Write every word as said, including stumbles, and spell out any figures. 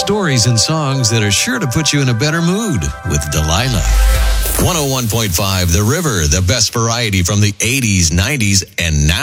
stories and songs that are sure to put you in a better mood with Delilah. one oh one point five The River, the best variety from the eighties, nineties, and now.